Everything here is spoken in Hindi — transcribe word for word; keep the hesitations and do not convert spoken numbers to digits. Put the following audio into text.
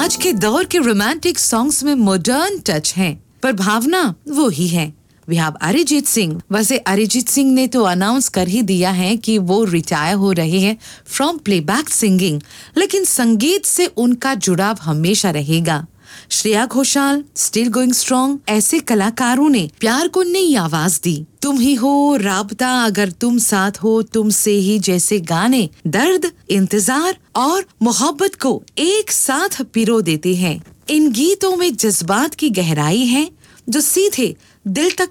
आज के दौर के रोमांटिक सॉन्ग्स में मॉडर्न टच है, पर भावना वो ही है। We have Arijit Singh. वैसे अरिजीत सिंह ने तो अनाउंस कर ही दिया है कि वो रिटायर हो रहे हैं फ्रॉम प्लेबैक सिंगिंग, लेकिन संगीत से उनका जुड़ाव हमेशा रहेगा। Shreya Ghoshal still going strong. ऐसे कलाकारों ने प्यार को नई आवाज दी। तुम ही हो, राबता, अगर तुम साथ हो, तुमसे ही जैसे गाने दर्द, इंतजार और मोहब्बत को एक साथ पिरो देते हैं। इन गीतों में जज्बात की गहराई है जो सीधे दिल तक